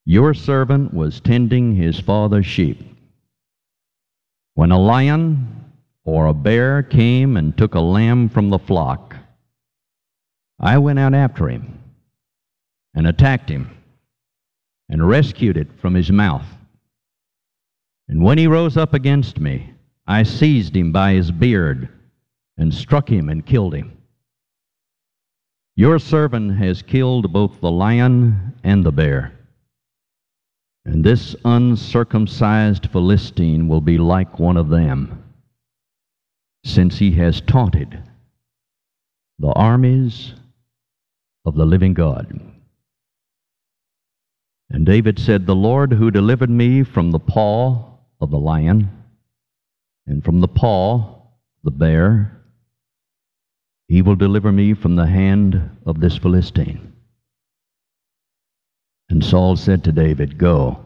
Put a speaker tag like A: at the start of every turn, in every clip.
A: Your servant was tending his father's sheep. When a lion or a bear came and took a lamb from the flock, I went out after him and attacked him and rescued it from his mouth. And when he rose up against me, I seized him by his beard and struck him and killed him. Your servant has killed both the lion and the bear, and this uncircumcised Philistine will be like one of them, since he has taunted the armies of the living God. And David said, The Lord who delivered me from the paw of the lion and from the paw of the bear, he will deliver me from the hand of this Philistine. And Saul said to David, Go,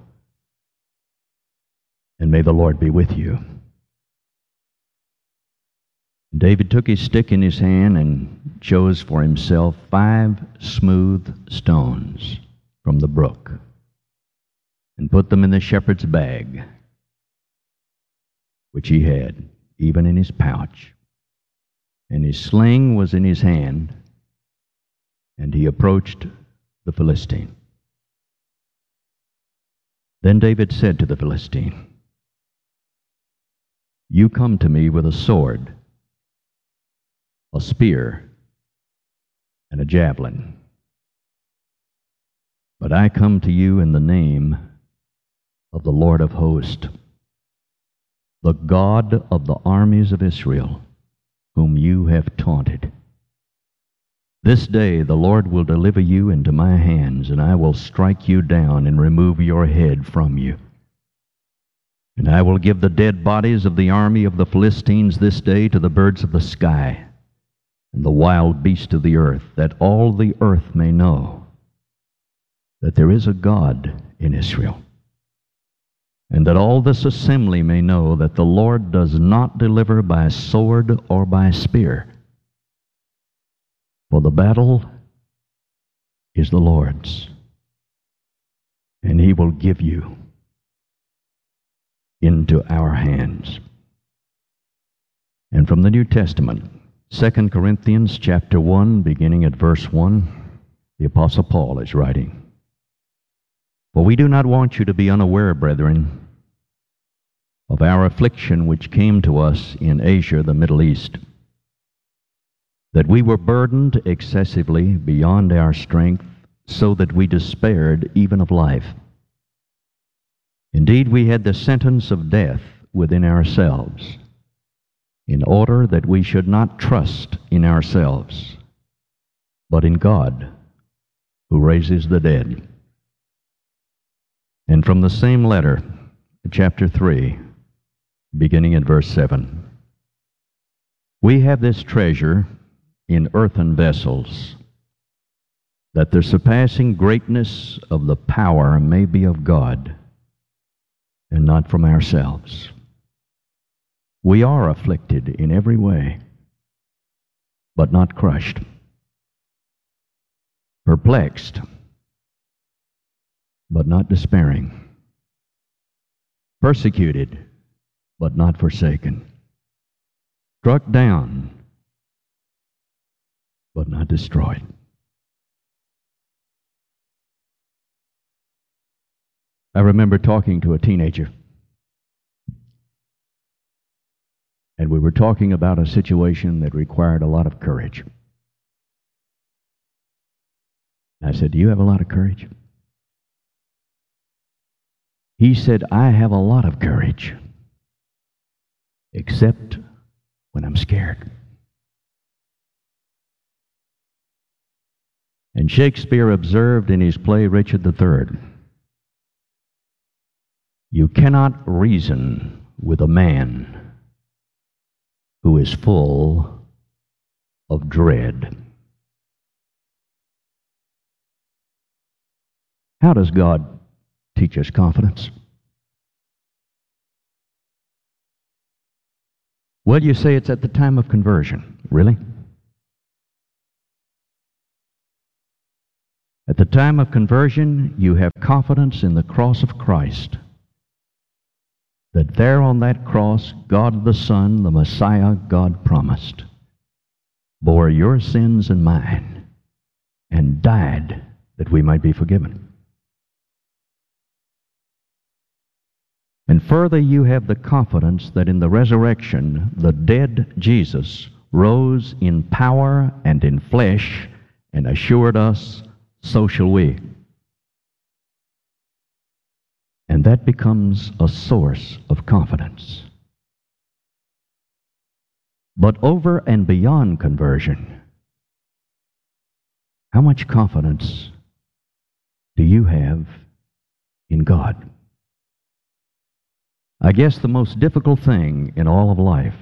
A: and may the Lord be with you. David took his stick in his hand and chose for himself 5 smooth stones from the brook and put them in the shepherd's bag, which he had, even in his pouch. And his sling was in his hand, and he approached the Philistine. Then David said to the Philistine, You come to me with a sword, a spear, and a javelin. But I come to you in the name of the Lord of hosts, the God of the armies of Israel, whom you have taunted. This day the Lord will deliver you into my hands, and I will strike you down and remove your head from you. And I will give the dead bodies of the army of the Philistines this day to the birds of the sky and the wild beasts of the earth, that all the earth may know that there is a God in Israel, and that all this assembly may know that the Lord does not deliver by sword or by spear. For the battle is the Lord's, and he will give you into our hands. And from the New Testament, 2 Corinthians chapter 1, beginning at verse 1, the Apostle Paul is writing, For we do not want you to be unaware, brethren, of our affliction which came to us in Asia, the Middle East, that we were burdened excessively beyond our strength, so that we despaired even of life. Indeed, we had the sentence of death within ourselves, in order that we should not trust in ourselves, but in God, who raises the dead. And from the same letter, chapter 3, beginning at verse 7, we have this treasure in earthen vessels, that the surpassing greatness of the power may be of God, and not from ourselves. We are afflicted in every way, but not crushed, perplexed, but not despairing, persecuted, but not forsaken, struck down, but not destroyed. I remember talking to a teenager, and we were talking about a situation that required a lot of courage. I said, Do you have a lot of courage? He said, I have a lot of courage, except when I'm scared. And Shakespeare observed in his play Richard III, You cannot reason with a man who is full of dread. How does God teach us confidence? Well, you say it's at the time of conversion. Really? At the time of conversion, you have confidence in the cross of Christ. That there on that cross, God the Son, the Messiah God promised, bore your sins and mine, and died that we might be forgiven. And further, you have the confidence that in the resurrection, the dead Jesus rose in power and in flesh and assured us, so shall we. And that becomes a source of confidence. But over and beyond conversion, how much confidence do you have in God? I guess the most difficult thing in all of life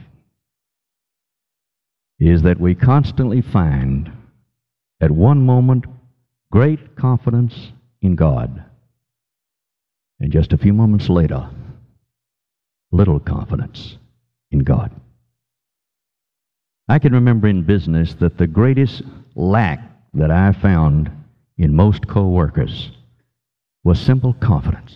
A: is that we constantly find at one moment great confidence in God, and just a few moments later, little confidence in God. I can remember in business that the greatest lack that I found in most co-workers was simple confidence.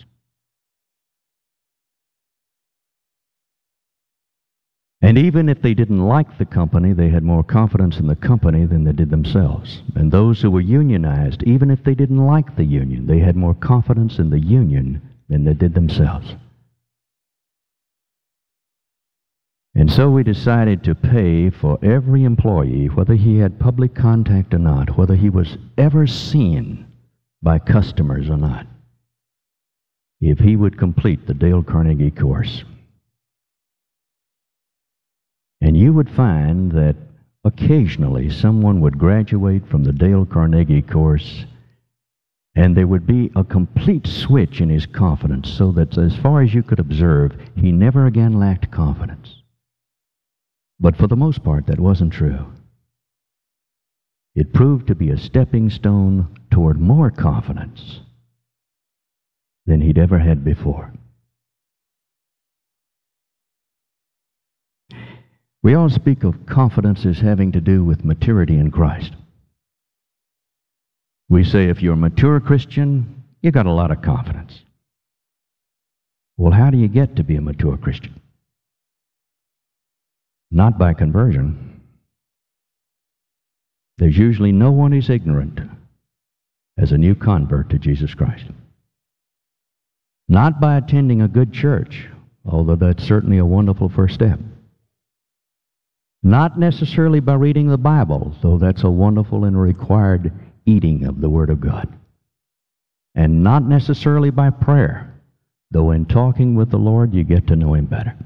A: And even if they didn't like the company, they had more confidence in the company than they did themselves. And those who were unionized, even if they didn't like the union, they had more confidence in the union than they did themselves. And so we decided to pay for every employee, whether he had public contact or not, whether he was ever seen by customers or not, if he would complete the Dale Carnegie course. And you would find that occasionally someone would graduate from the Dale Carnegie course, and there would be a complete switch in his confidence, so that as far as you could observe, he never again lacked confidence. But for the most part, that wasn't true. It proved to be a stepping stone toward more confidence than he'd ever had before. We all speak of confidence as having to do with maturity in Christ. We say if you're a mature Christian, you got a lot of confidence. Well, how do you get to be a mature Christian? Not by conversion. There's usually no one who's ignorant as a new convert to Jesus Christ. Not by attending a good church, although that's certainly a wonderful first step. Not necessarily by reading the Bible, though that's a wonderful and required eating of the Word of God. And not necessarily by prayer, though in talking with the Lord you get to know Him better.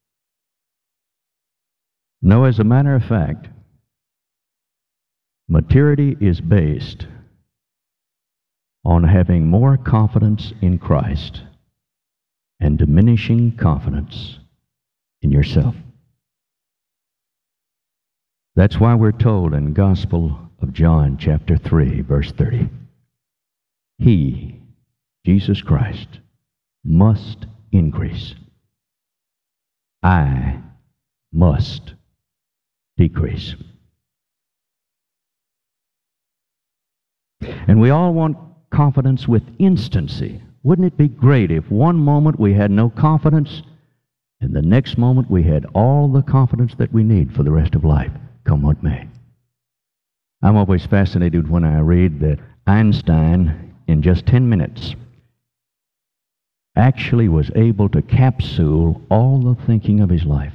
A: No, as a matter of fact, maturity is based on having more confidence in Christ and diminishing confidence in yourself. That's why we're told in Gospel of John, chapter 3, verse 30, He, Jesus Christ, must increase. I must decrease. And we all want confidence with instancy. Wouldn't it be great if one moment we had no confidence and the next moment we had all the confidence that we need for the rest of life, come what may? I'm always fascinated when I read that Einstein, in just 10 minutes, actually was able to capsule all the thinking of his life.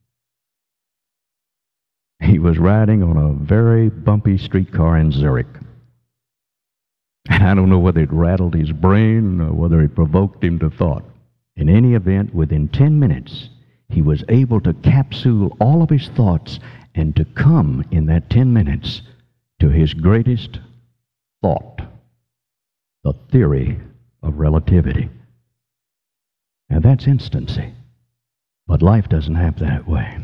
A: He was riding on a very bumpy streetcar in Zurich. And I don't know whether it rattled his brain or whether it provoked him to thought. In any event, within 10 minutes, he was able to capsule all of his thoughts and to come in that 10 minutes to his greatest thought, the theory of relativity. Now that's instancy, but life doesn't happen that way.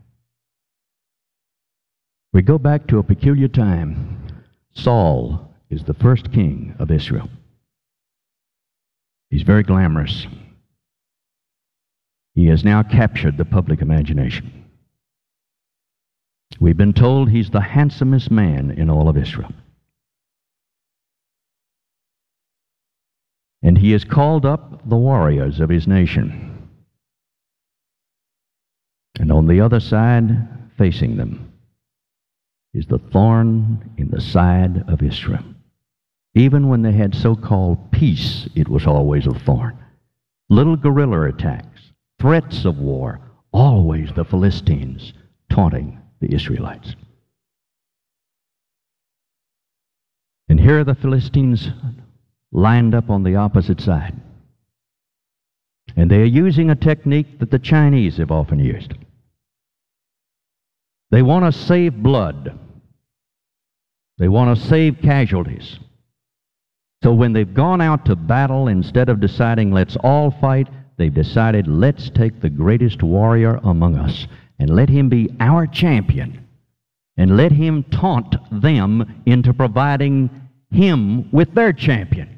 A: We go back to a peculiar time. Saul is the first king of Israel. He's very glamorous. He has now captured the public imagination. We've been told he's the handsomest man in all of Israel. And he has called up the warriors of his nation. And on the other side, facing them, is the thorn in the side of Israel. Even when they had so-called peace, it was always a thorn. Little guerrilla attacks, threats of war, always the Philistines taunting the Israelites. And here are the Philistines lined up on the opposite side. And they are using a technique that the Chinese have often used. They want to save blood. They want to save casualties. So when they've gone out to battle, instead of deciding let's all fight, they've decided let's take the greatest warrior among us and let him be our champion and let him taunt them into providing him with their champion.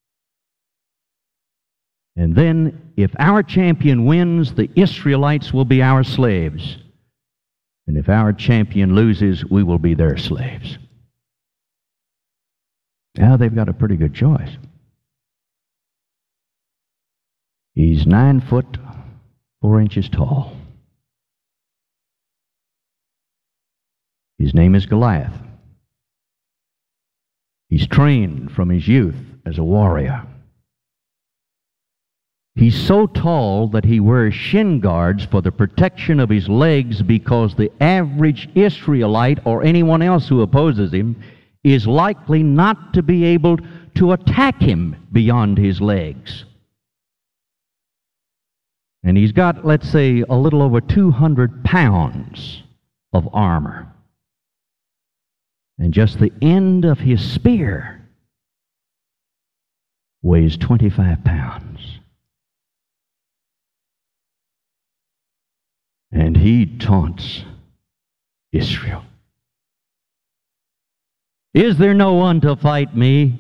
A: And then if our champion wins, the Israelites will be our slaves. And if our champion loses, we will be their slaves. Now they've got a pretty good choice. He's 9 foot 4 inches tall. His name is Goliath. He's trained from his youth as a warrior. He's so tall that he wears shin guards for the protection of his legs, because the average Israelite or anyone else who opposes him is likely not to be able to attack him beyond his legs. And he's got, let's say, a little over 200 pounds of armor. And just the end of his spear weighs 25 pounds. And he taunts Israel. Is there no one to fight me?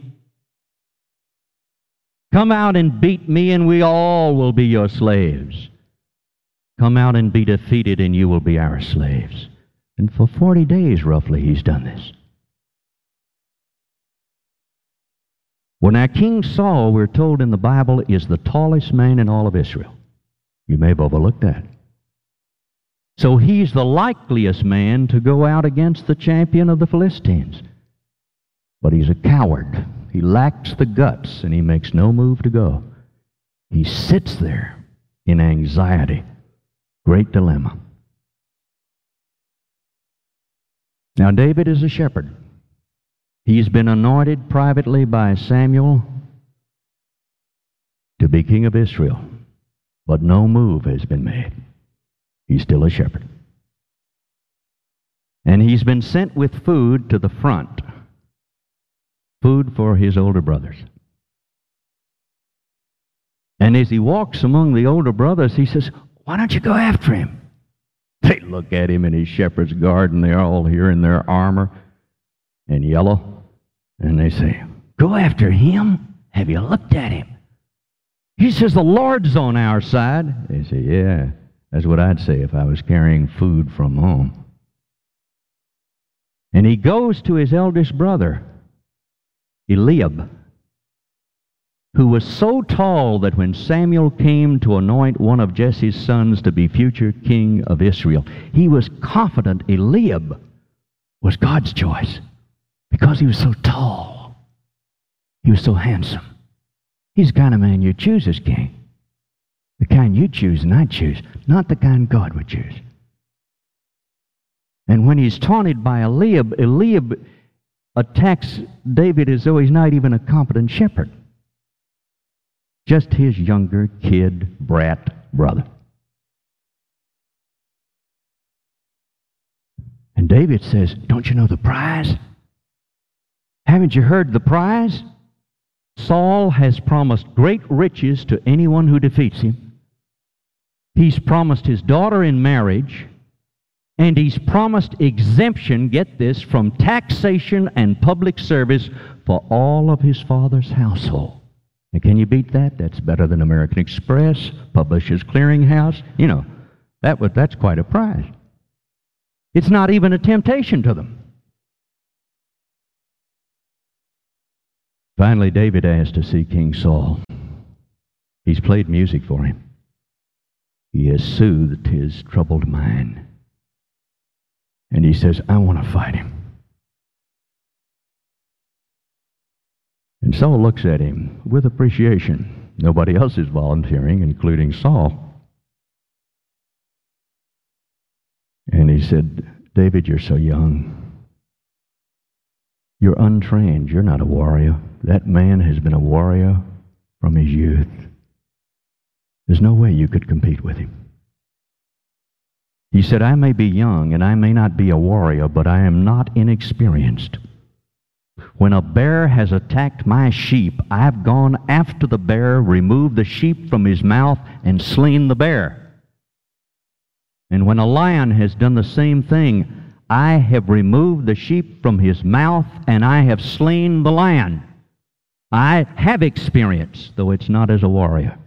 A: Come out and beat me, and we all will be your slaves. Come out and be defeated, and you will be our slaves. And for 40 days, roughly, he's done this. Well, now, King Saul, we're told in the Bible, is the tallest man in all of Israel. You may have overlooked that. So he's the likeliest man to go out against the champion of the Philistines. But he's a coward. He lacks the guts, and he makes no move to go. He sits there in anxiety. Great dilemma. Now, David is a shepherd. He's been anointed privately by Samuel to be king of Israel, but no move has been made. He's still a shepherd. And he's been sent with food to the front. Food for his older brothers. And as he walks among the older brothers, he says, why don't you go after him? They look at him in his shepherd's garden. They're all here in their armor and yellow. And they say, go after him? Have you looked at him? He says, the Lord's on our side. They say, yeah, that's what I'd say if I was carrying food from home. And he goes to his eldest brother, Eliab, who was so tall that when Samuel came to anoint one of Jesse's sons to be future king of Israel, he was confident Eliab was God's choice because he was so tall. He was so handsome. He's the kind of man you choose as king. The kind you choose and I choose, not the kind God would choose. And when he's taunted by Eliab, Eliab attacks David as though he's not even a competent shepherd. Just his younger kid, brat brother. And David says, don't you know the prize? Haven't you heard the prize? Saul has promised great riches to anyone who defeats him. He's promised his daughter in marriage, and he's promised exemption, get this, from taxation and public service for all of his father's household. And can you beat that? That's better than American Express, Publishers Clearinghouse. You know, that's quite a prize. It's not even a temptation to them. Finally, David asked to see King Saul. He's played music for him. He has soothed his troubled mind. And he says, I want to fight him. And Saul looks at him with appreciation. Nobody else is volunteering, including Saul. And he said, David, you're so young. You're untrained. You're not a warrior. That man has been a warrior from his youth. There's no way you could compete with him. He said, I may be young and I may not be a warrior, but I am not inexperienced. When a bear has attacked my sheep, I've gone after the bear, removed the sheep from his mouth, and slain the bear. And when a lion has done the same thing, I have removed the sheep from his mouth, and I have slain the lion. I have experience, though it's not as a warrior.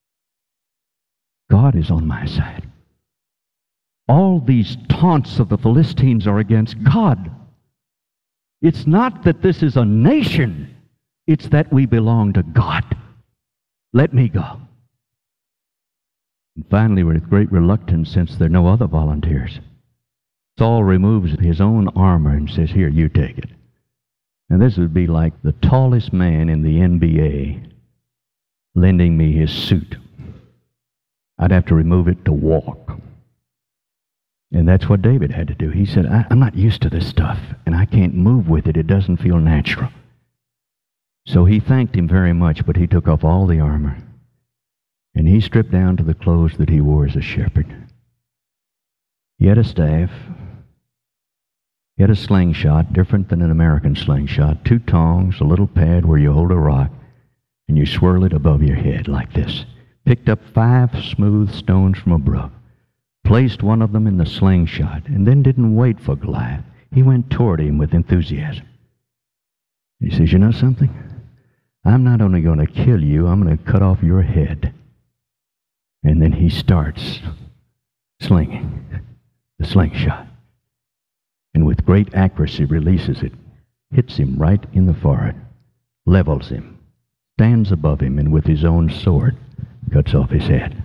A: God is on my side. All these taunts of the Philistines are against God. It's not that this is a nation. It's that we belong to God. Let me go. And finally, with great reluctance, since there are no other volunteers, Saul removes his own armor and says, here, you take it. And this would be like the tallest man in the NBA lending me his suit. I'd have to remove it to walk. And that's what David had to do. He said, I'm not used to this stuff, and I can't move with it. It doesn't feel natural. So he thanked him very much, but he took off all the armor, and he stripped down to the clothes that he wore as a shepherd. He had a staff. He had a slingshot, different than an American slingshot, 2 tongs, a little pad where you hold a rock, and you swirl it above your head like this. Picked up 5 smooth stones from a brook, placed one of them in the slingshot, and then didn't wait for Goliath. He went toward him with enthusiasm. He says, you know something? I'm not only going to kill you, I'm going to cut off your head. And then he starts slinging the slingshot. And with great accuracy releases it, hits him right in the forehead, levels him, stands above him, and with his own sword cuts off his head.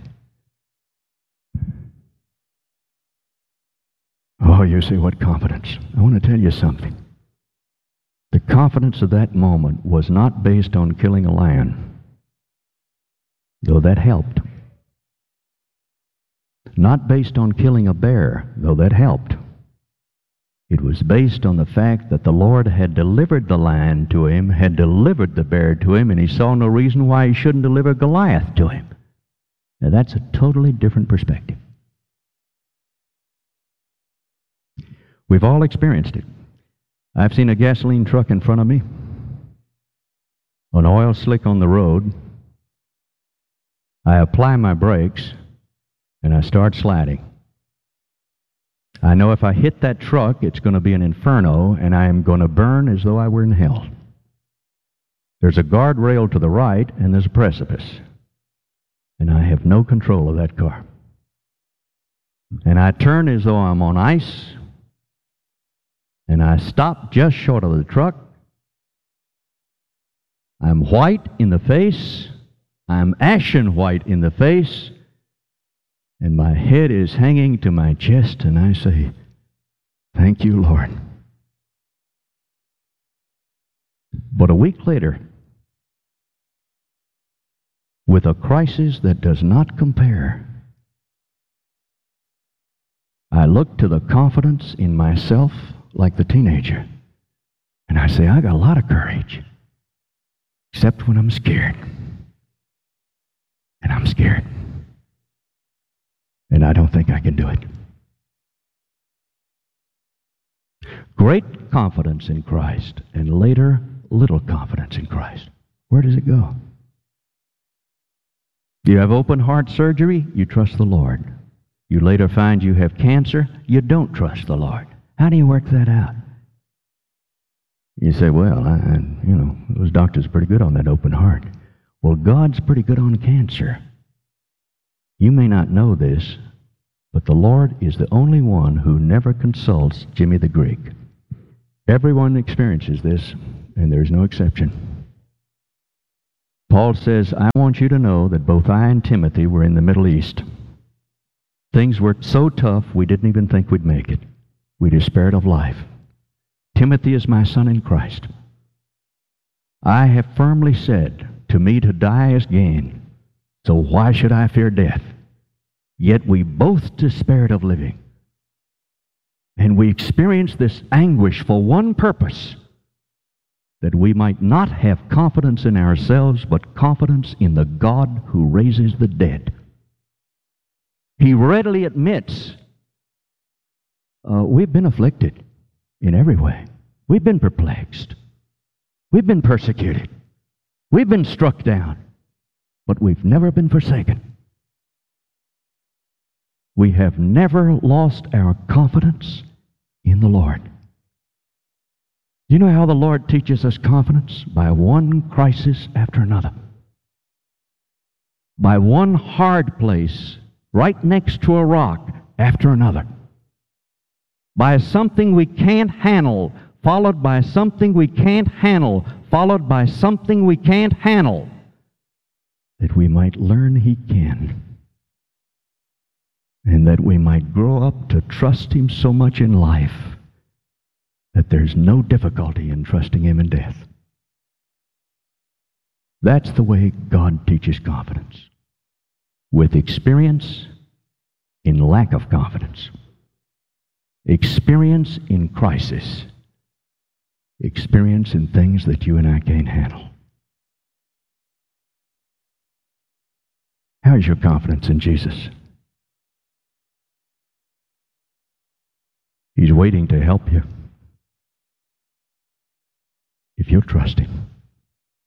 A: Oh, you see, what confidence. I want to tell you something. The confidence of that moment was not based on killing a lion, though that helped. Not based on killing a bear, though that helped. It was based on the fact that the Lord had delivered the lion to him, had delivered the bear to him, and he saw no reason why he shouldn't deliver Goliath to him. Now, that's a totally different perspective. We've all experienced it. I've seen a gasoline truck in front of me, an oil slick on the road. I apply my brakes, and I start sliding. I know if I hit that truck, it's going to be an inferno, and I am going to burn as though I were in hell. There's a guardrail to the right, and there's a precipice. And I have no control of that car. And I turn as though I'm on ice, and I stop just short of the truck. I'm white in the face. I'm ashen white in the face. And my head is hanging to my chest, and I say, thank you, Lord. But a week later, with a crisis that does not compare, I look to the confidence in myself like the teenager, and I say, I got a lot of courage, except when I'm scared. And I'm scared. And I don't think I can do it. Great confidence in Christ, and later, little confidence in Christ. Where does it go? You have open heart surgery, you trust the Lord. You later find you have cancer, you don't trust the Lord. How do you work that out? You say, well, those doctors are pretty good on that open heart. Well, God's pretty good on cancer. You may not know this, but the Lord is the only one who never consults Jimmy the Greek. Everyone experiences this, and there's no exception. Paul says, I want you to know that both I and Timothy were in the Middle East. Things were so tough we didn't even think we'd make it. We despaired of life. Timothy is my son in Christ. I have firmly said, to me to die is gain, so why should I fear death? Yet we both despaired of living. And we experienced this anguish for one purpose, that we might not have confidence in ourselves, but confidence in the God who raises the dead. He readily admits, we've been afflicted in every way. We've been perplexed. We've been persecuted. We've been struck down. But we've never been forsaken. We have never lost our confidence in the Lord. Do you know how the Lord teaches us confidence? By one crisis after another. By one hard place right next to a rock after another. By something we can't handle, followed by something we can't handle, followed by something we can't handle, that we might learn He can. And that we might grow up to trust Him so much in life that there's no difficulty in trusting Him in death. That's the way God teaches confidence. With experience in lack of confidence. Experience in crisis. Experience in things that you and I can't handle. How is your confidence in Jesus? He's waiting to help you if you'll trust Him.